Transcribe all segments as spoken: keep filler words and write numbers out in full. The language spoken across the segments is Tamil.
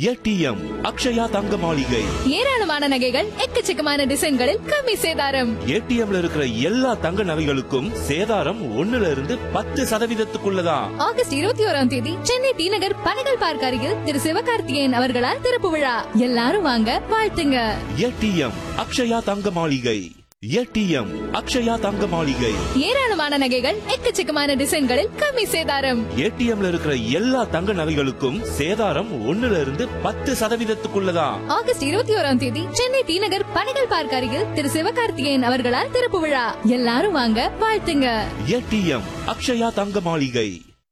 ஏடிஎம் அக்ஷயா தங்க மாளிகை. ஏராளமான நகைகள் எக்கச்சக்கமான டிசைன்களில் கம்மி சேதாரம். ஏடிஎம்ல இருக்கிற எல்லா தங்க நகைகளுக்கும் சேதாரம் ஒண்ணுல இருந்து பத்து சதவீதத்துக்குள்ளதான். ஆகஸ்ட் இருபத்தி ஓராம் தேதி சென்னை டி நகர் பனகல் பார்க் அருகில் திரு சிவகார்த்திகேயன் அவர்களால் திறப்பு விழா. எல்லாரும் வாங்க, வாழ்த்துங்க. ஏடிஎம் அக்ஷயா தங்க மாளிகை. ஏடிஎம் அக்ஷயா தங்க மாளிகை. ஏராளமான நகைகள் எக்கச்சக்கமான டிசைன்களில் கம்மி சேதாரம். ஏடிஎம்ல இருக்கிற எல்லா தங்க நகைகளுக்கும் சேதாரம் ஒண்ணுல இருந்து பத்து சதவீதத்துக்குள்ளதான். ஆகஸ்ட் இருபத்தி ஓராம் தேதி சென்னை டி நகர் பனகல் பார்க் அருகில் திரு சிவகார்த்திகேயன் அவர்களால் திறப்பு விழா. எல்லாரும் வாங்க, வாழ்த்துங்க. ஏடிஎம் அக்ஷயா தங்க மாளிகை.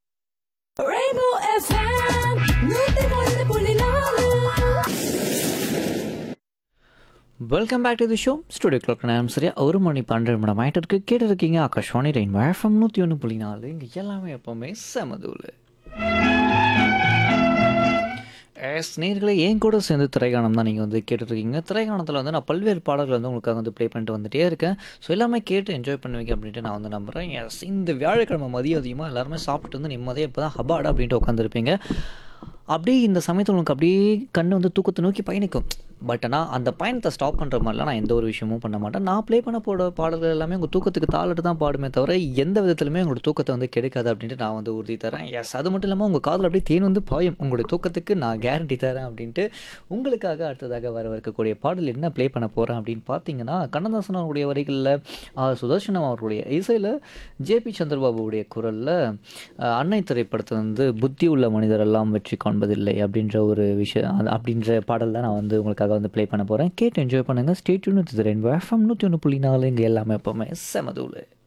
Welcome back to the show. Studio clock நேரம் சரியா ஒரு மணி பன்னெண்டு மணி ஆகிட்டு இருக்கு. கேட்டு இருக்கீங்க ஆகாஷ்வாணி ரெயின் எஃப்எம் நூற்றி ஒன்று புள்ளி நாலு. இங்கே எல்லாமே எப்போவுமே செமதூள். எஸ் நேர்களே, என் கூட சேர்ந்து திரைக்கானம் தான் நீங்கள் வந்து கேட்டுட்ருக்கீங்க. திரைக்கானத்தில் வந்து நான் பல்வேறு பாடல்கள் வந்து உங்களுக்காக வந்து ப்ளே பண்ணிட்டு வந்துகிட்டே இருக்கேன். ஸோ எல்லாமே கேட்டு என்ஜாய் பண்ணுவீங்க அப்படின்ட்டு நான் வந்து நம்புகிறேன். எஸ், இந்த வியாழக்கிழமை மதியம் அதிகமாக எல்லாருமே சாப்பிட்டு வந்து நிம்மதியாக இப்போ தான் ஹபாடா அப்படின்ட்டு உட்காந்துருப்பீங்க. அப்படியே இந்த சமயத்தில் உங்களுக்கு அப்படியே கண்ணு வந்து தூக்கத்தை நோக்கி பயணிக்கும். பட் ஆனால் அந்த பயணத்தை ஸ்டாப் பண்ணுற மாதிரிலாம் நான் எந்த ஒரு விஷயமும் பண்ண மாட்டேன். நான் ப்ளே பண்ண போட பாடல்கள் எல்லாமே உங்கள் தூக்கத்துக்கு தாளிட்டு தான் பாடுமே தவிர எந்த விதத்துலையுமே உங்களோட தூக்கத்தை வந்து கெடுக்காது அப்படின்ட்டு நான் வந்து உறுதி தரேன். எஸ், அது மட்டும் இல்லாமல் உங்கள் காதில் அப்படியே தேன் வந்து பாயும். உங்களுடைய தூக்கத்துக்கு நான் கேரண்டி தரேன் அப்படின்ட்டு உங்களுக்காக அடுத்ததாக வர இருக்கக்கூடிய பாடல் என்ன ப்ளே பண்ண போகிறேன் அப்படின்னு பார்த்தீங்கன்னா, கண்ணதாசன் அவருடைய வரிகளில், சுதர்ஷனம் அவர்களுடைய இசையில், ஜேபி சந்திரபாபுடைய குரலில் அன்னை திரைப்படத்தை வந்து புத்தி உள்ள மனிதர் எல்லாம் வெற்றி காண்பதில்லை அப்படின்ற ஒரு விஷயம், அப்படின்ற பாடல் தான் நான் வந்து உங்களுக்காக வந்து ப்ளே பண்ண போகிறேன். கேட்டு என்ஜாய் பண்ணுங்கள். Stay tune with rainbow FM நூற்றி ஒன்று புள்ளி நாலு. இங்கே எல்லாமே எப்போவுமே செமதூள்.